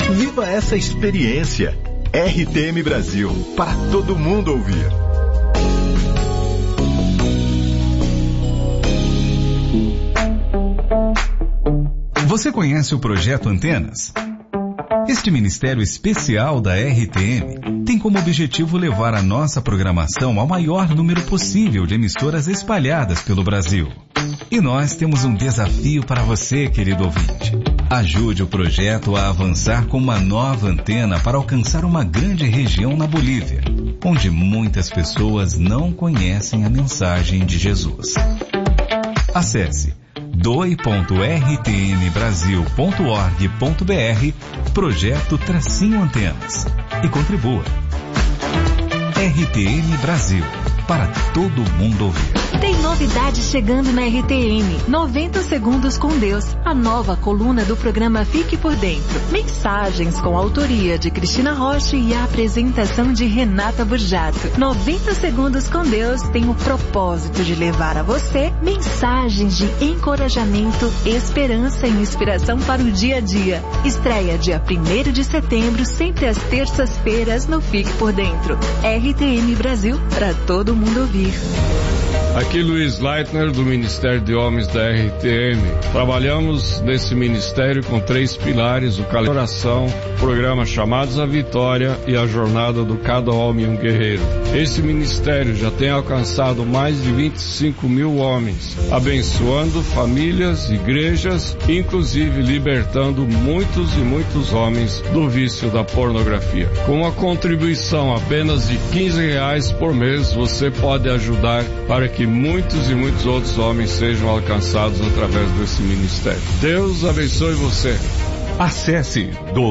Viva essa experiência. RTM Brasil, para todo mundo ouvir. Você conhece o Projeto Antenas? Este ministério especial da RTM tem como objetivo levar a nossa programação ao maior número possível de emissoras espalhadas pelo Brasil. E nós temos um desafio para você, querido ouvinte. Ajude o projeto a avançar com uma nova antena para alcançar uma grande região na Bolívia, onde muitas pessoas não conhecem a mensagem de Jesus. Acesse doe.rtmbrasil.org.br Projeto-Antenas e contribua. RTM Brasil, para todo mundo ouvir. Tem novidade chegando na RTM. 90 Segundos com Deus. A nova coluna do programa Fique por Dentro. Mensagens com a autoria de Cristina Rocha e a apresentação de Renata Burjato. 90 Segundos com Deus tem o propósito de levar a você mensagens de encorajamento, esperança e inspiração para o dia a dia. Estreia dia 1º de setembro, sempre às terças-feiras no Fique por Dentro. RTM Brasil, para todo mundo ouvir. Aqui Luiz Leitner, do Ministério de Homens da RTM. Trabalhamos nesse ministério com 3 pilares: o oração, o programa Chamados à Vitória e a jornada do Cada Homem um Guerreiro. Esse ministério já tem alcançado mais de 25 mil homens, abençoando famílias, igrejas, inclusive libertando muitos e muitos homens do vício da pornografia. Com uma contribuição apenas de R$15 por mês, você pode ajudar para que muitos e muitos outros homens sejam alcançados através desse ministério. Deus abençoe você. Acesse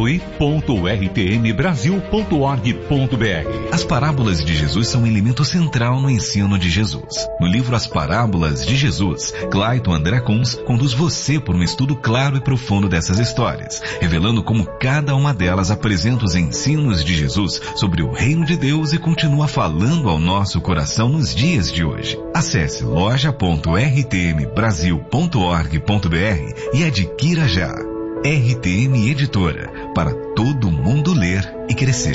doe.rtmbrasil.org.br. As parábolas de Jesus são um elemento central no ensino de Jesus. No livro As Parábolas de Jesus, Clayton André Kunz conduz você por um estudo claro e profundo dessas histórias, revelando como cada uma delas apresenta os ensinos de Jesus sobre o reino de Deus e continua falando ao nosso coração nos dias de hoje. Acesse loja.rtmbrasil.org.br e adquira já. RTM Editora, para todo mundo ler e crescer.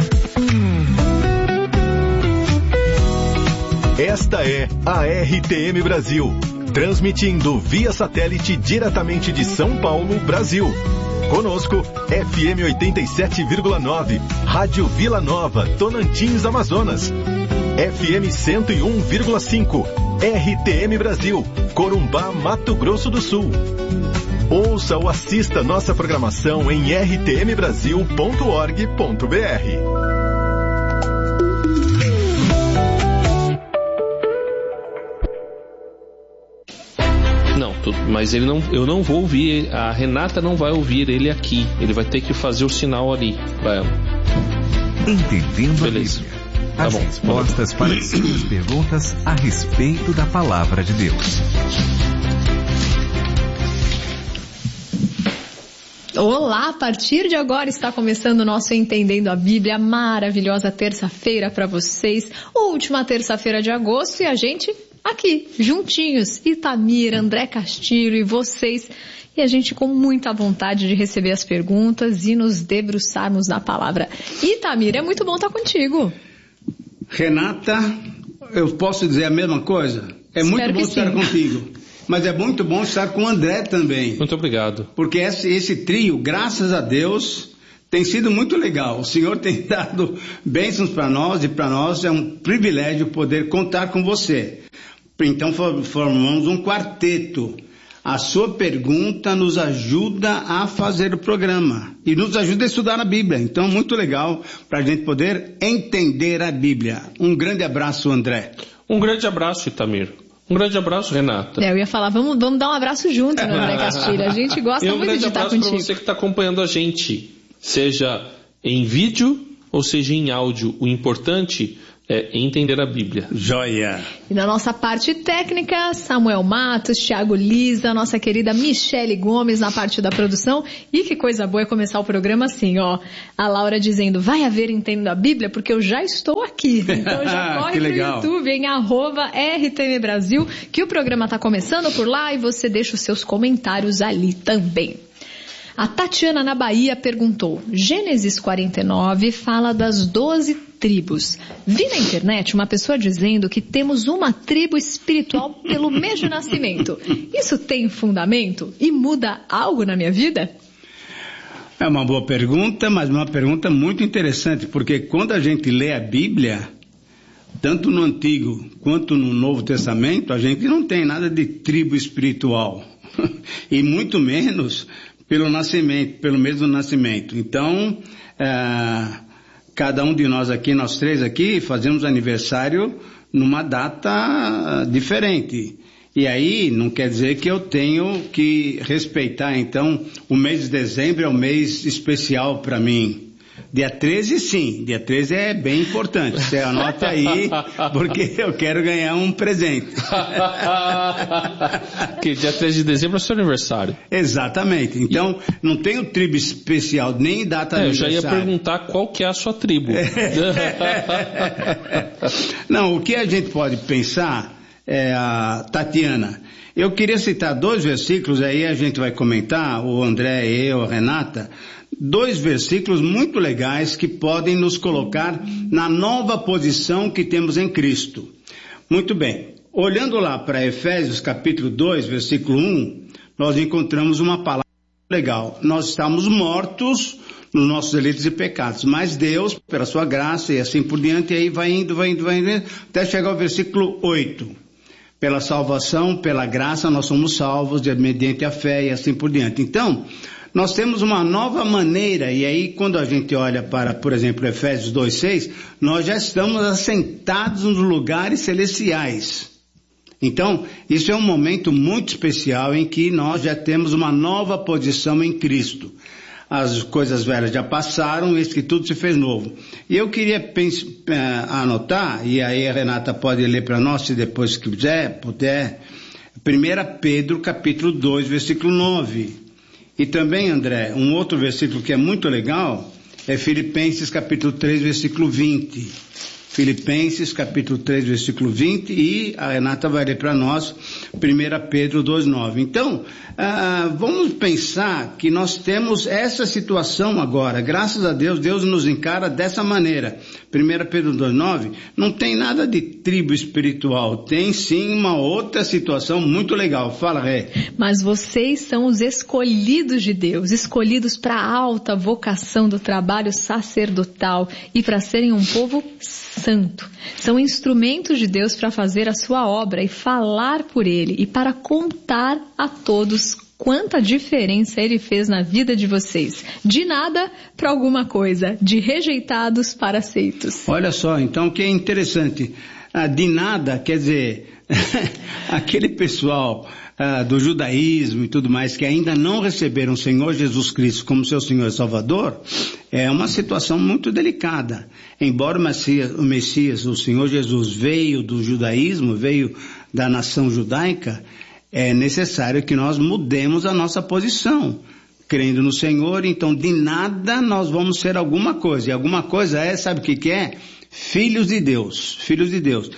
Esta é a RTM Brasil, transmitindo via satélite diretamente de São Paulo, Brasil. Conosco, FM 87,9, Rádio Vila Nova, Tonantins, Amazonas. FM 101,5, RTM Brasil, Corumbá, Mato Grosso do Sul. Ouça ou assista nossa programação em rtmbrasil.org.br. Não, mas eu não vou ouvir, a Renata não vai ouvir ele aqui. Ele vai ter que fazer o sinal ali para ela. Entendendo Beleza. a Bíblia. As respostas para as suas perguntas a respeito da palavra de Deus. Olá, a partir de agora está começando o nosso Entendendo a Bíblia, maravilhosa terça-feira para vocês, última terça-feira de agosto, e a gente aqui, juntinhos, Itamir, André Castilho e vocês, e a gente com muita vontade de receber as perguntas e nos debruçarmos na palavra. Itamir, é muito bom estar contigo. Renata, eu posso dizer a mesma coisa? É muito bom estar contigo. Mas é muito bom estar com o André também. Muito obrigado. Porque esse trio, graças a Deus, tem sido muito legal. O Senhor tem dado bênçãos para nós, e para nós é um privilégio poder contar com você. Então formamos um quarteto. A sua pergunta nos ajuda a fazer o programa e nos ajuda a estudar a Bíblia. Então, muito legal para a gente poder entender a Bíblia. Um grande abraço, André. Um grande abraço, Itamir. Um grande abraço, Renata. Eu ia falar, vamos dar um abraço junto, né, André Castilho? A gente gosta muito de estar contigo. E um grande abraço para você que está acompanhando a gente, seja em vídeo ou seja em áudio. O importante é entender a Bíblia. Joia! E na nossa parte técnica, Samuel Matos, Thiago Lisa, nossa querida Michele Gomes na parte da produção. E que coisa boa é começar o programa assim, ó. A Laura dizendo, vai haver Entendendo a Bíblia? Porque eu já estou aqui. Então já corre pro YouTube em @RTM Brasil, que o programa está começando por lá e você deixa os seus comentários ali também. A Tatiana, na Bahia, perguntou: Gênesis 49 fala das 12 tribos. Vi na internet uma pessoa dizendo que temos uma tribo espiritual pelo mês de nascimento. Isso tem fundamento e muda algo na minha vida? É uma boa pergunta, mas uma pergunta muito interessante, porque quando a gente lê a Bíblia, tanto no Antigo quanto no Novo Testamento, a gente não tem nada de tribo espiritual. E muito menos pelo nascimento, pelo mês do nascimento. Então, cada um de nós aqui, nós três aqui, fazemos aniversário numa data diferente. E aí, não quer dizer que eu tenho que respeitar, então, o mês de dezembro é um mês especial para mim. Dia 13, sim. Dia 13 é bem importante. Você anota aí, porque eu quero ganhar um presente. Que dia 13 de dezembro é seu aniversário. Exatamente. Então, não tenho tribo especial, nem data de aniversário. Eu já ia perguntar qual que é a sua tribo. Não, o que a gente pode pensar, a Tatiana, eu queria citar 2 versículos, aí a gente vai comentar, o André, eu, a Renata, 2 versículos muito legais que podem nos colocar na nova posição que temos em Cristo. Muito bem, olhando lá para Efésios capítulo 2, versículo 1, nós encontramos uma palavra legal. Nós estamos mortos nos nossos delitos e pecados, mas Deus, pela sua graça e assim por diante, e aí vai indo, até chegar ao versículo 8. Pela salvação, pela graça, nós somos salvos mediante a fé e assim por diante. Então, nós temos uma nova maneira, e aí quando a gente olha para, por exemplo, Efésios 2:6, nós já estamos assentados nos lugares celestiais. Então, isso é um momento muito especial em que nós já temos uma nova posição em Cristo. As coisas velhas já passaram, eis que tudo se fez novo. E eu queria anotar, e aí a Renata pode ler para nós, se depois puder, 1 Pedro capítulo 2, versículo 9. E também, André, um outro versículo que é muito legal é Filipenses capítulo 3, versículo 20. Filipenses capítulo 3, versículo 20, e a Renata vai ler para nós 1 Pedro 2, 9. Então, vamos pensar que nós temos essa situação agora. Graças a Deus, Deus nos encara dessa maneira. 1 Pedro 2, 9, não tem nada de tribo espiritual, tem sim uma outra situação muito legal. Fala, Rê. Mas vocês são os escolhidos de Deus, escolhidos para a alta vocação do trabalho sacerdotal e para serem um povo santo. São instrumentos de Deus para fazer a sua obra e falar por ele e para contar a todos quanta diferença ele fez na vida de vocês. De nada para alguma coisa, de rejeitados para aceitos. Olha só, então, que é interessante. De nada, quer dizer, aquele pessoal do judaísmo e tudo mais que ainda não receberam o Senhor Jesus Cristo como seu Senhor e Salvador, é uma situação muito delicada. Embora o Messias, o Senhor Jesus, veio do judaísmo, veio da nação judaica, é necessário que nós mudemos a nossa posição. Crendo no Senhor, então de nada nós vamos ser alguma coisa. E alguma coisa sabe o que é? Filhos de Deus. Filhos de Deus.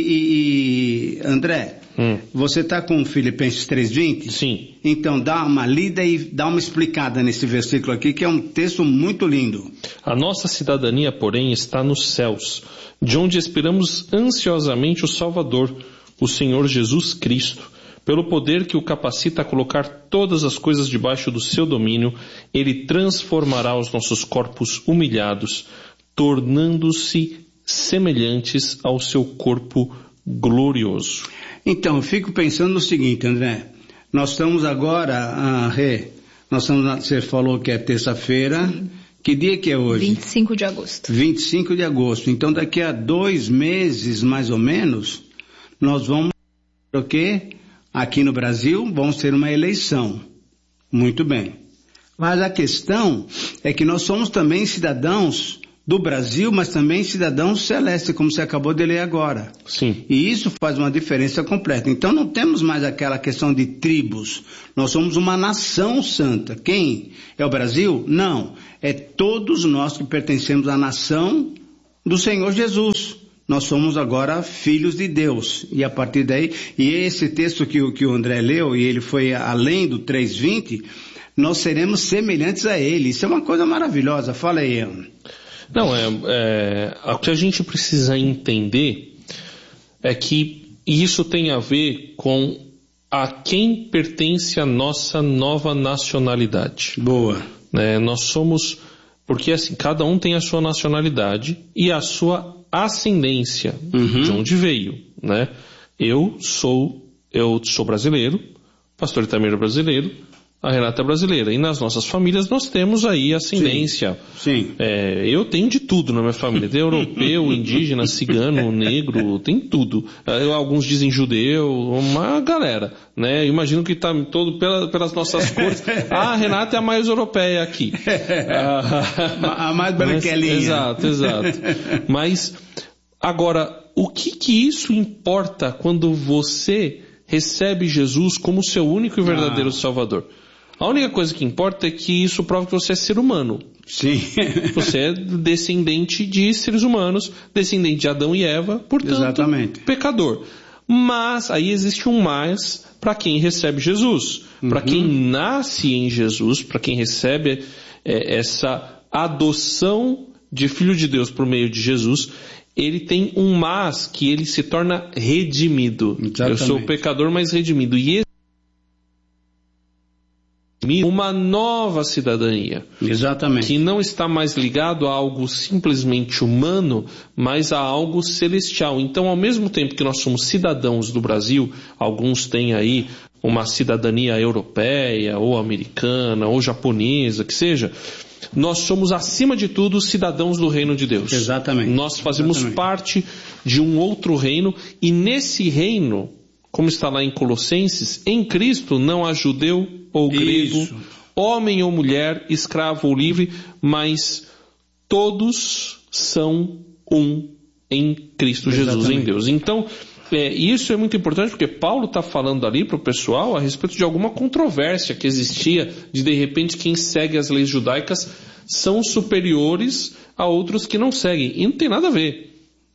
E André, você está com Filipenses 3:20? Sim. Então dá uma lida e dá uma explicada nesse versículo aqui, que é um texto muito lindo. A nossa cidadania, porém, está nos céus, de onde esperamos ansiosamente o Salvador, o Senhor Jesus Cristo. Pelo poder que o capacita a colocar todas as coisas debaixo do seu domínio, ele transformará os nossos corpos humilhados, tornando-se semelhantes ao seu corpo glorioso. Então, eu fico pensando no seguinte, André. Nós estamos agora, você falou que é terça-feira. Que dia que é hoje? 25 de agosto. 25 de agosto. Então, daqui a 2 meses, mais ou menos, nós vamos, o quê? Aqui no Brasil, vamos ter uma eleição. Muito bem. Mas a questão é que nós somos também cidadãos do Brasil, mas também cidadãos celestes, como você acabou de ler agora. Sim. E isso faz uma diferença completa. Então não temos mais aquela questão de tribos. Nós somos uma nação santa. Quem? É o Brasil? Não. É todos nós que pertencemos à nação do Senhor Jesus. Nós somos agora filhos de Deus. E a partir daí, e esse texto que o André leu, e ele foi além do 3:20, nós seremos semelhantes a Ele. Isso é uma coisa maravilhosa. Fala aí, Ana. Não, o que a gente precisa entender é que isso tem a ver com a quem pertence a nossa nova nacionalidade. Boa. Nós somos, porque assim, cada um tem a sua nacionalidade e a sua ascendência, de onde veio, né? Eu sou brasileiro, pastor Itamir é brasileiro, a Renata é brasileira. E nas nossas famílias nós temos aí ascendência. Sim. Eu tenho de tudo na minha família. Tem europeu, indígena, cigano, negro, tem tudo. Alguns dizem judeu, uma galera, né? Imagino que está todo pelas nossas cores. A Renata é a mais europeia aqui. A mais branquelinha. Exato. Mas, agora, o que isso importa quando você recebe Jesus como seu único e verdadeiro Salvador? A única coisa que importa é que isso prova que você é ser humano. Sim. Você é descendente de seres humanos, descendente de Adão e Eva, portanto, exatamente, pecador. Mas, aí existe um mais para quem recebe Jesus. Para quem nasce em Jesus, para quem recebe essa adoção de filho de Deus por meio de Jesus, ele tem um mas que ele se torna redimido. Exatamente. Eu sou pecador, mas redimido. E uma nova cidadania. Exatamente. Que não está mais ligado a algo simplesmente humano, mas a algo celestial. Então, ao mesmo tempo que nós somos cidadãos do Brasil, alguns têm aí uma cidadania europeia, ou americana, ou japonesa, que seja, nós somos, acima de tudo, cidadãos do reino de Deus. Exatamente. Nós fazemos parte de um outro reino, e nesse reino, como está lá em Colossenses, em Cristo não há judeu ou grego, homem ou mulher, escravo ou livre, mas todos são um em Cristo Jesus, em Deus. Então, isso é muito importante, porque Paulo está falando ali para o pessoal a respeito de alguma controvérsia que existia, de repente quem segue as leis judaicas são superiores a outros que não seguem. E não tem nada a ver.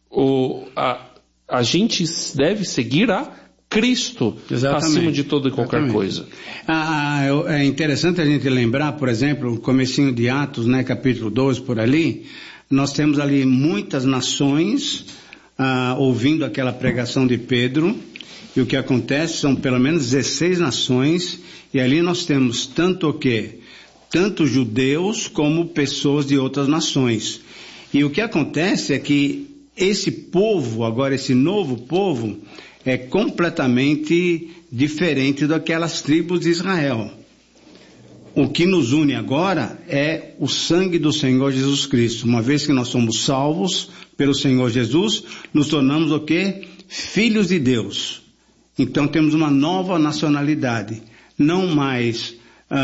A gente deve seguir a Cristo, acima de toda e qualquer coisa. É interessante a gente lembrar, por exemplo, o comecinho de Atos, né, capítulo 12, por ali, nós temos ali muitas nações ouvindo aquela pregação de Pedro, e o que acontece são pelo menos 16 nações, e ali nós temos tanto judeus como pessoas de outras nações. E o que acontece é que esse povo, agora esse novo povo, é completamente diferente daquelas tribos de Israel. O que nos une agora é o sangue do Senhor Jesus Cristo. Uma vez que nós somos salvos pelo Senhor Jesus, nos tornamos o quê? Filhos de Deus. Então temos uma nova nacionalidade. Não mais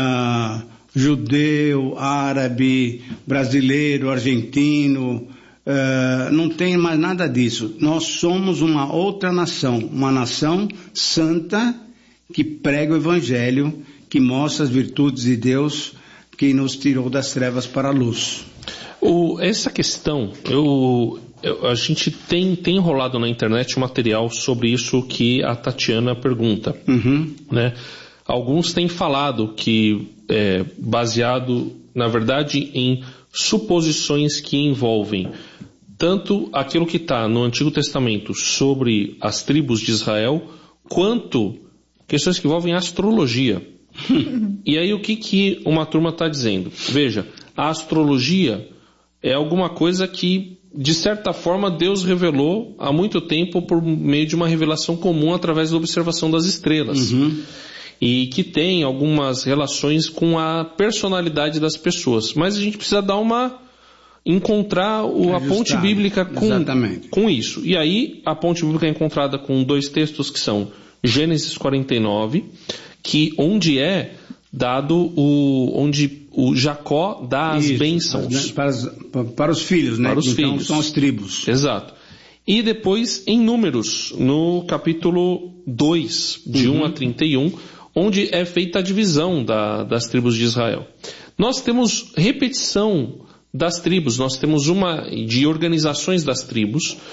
judeu, árabe, brasileiro, argentino. Não tem mais nada disso. Nós somos uma outra nação, uma nação santa que prega o Evangelho, que mostra as virtudes de Deus que nos tirou das trevas para a luz. Essa questão, a gente tem rolado na internet um material sobre isso que a Tatiana pergunta, né? Alguns têm falado que baseado, na verdade, em suposições que envolvem tanto aquilo que está no Antigo Testamento sobre as tribos de Israel, quanto questões que envolvem astrologia. E aí o que uma turma está dizendo? Veja, a astrologia é alguma coisa que, de certa forma, Deus revelou há muito tempo por meio de uma revelação comum através da observação das estrelas. E que tem algumas relações com a personalidade das pessoas. Mas a gente precisa encontrar a ponte bíblica com isso. E aí, a ponte bíblica é encontrada com 2 textos que são Gênesis 49, onde é dado onde o Jacó dá as bênçãos para os filhos, né? Para os então filhos. São as tribos. Exato. E depois em Números, no capítulo 2, de 1 a 31, onde é feita a divisão das tribos de Israel. Nós temos repetição das tribos, nós temos uma de organizações das tribos,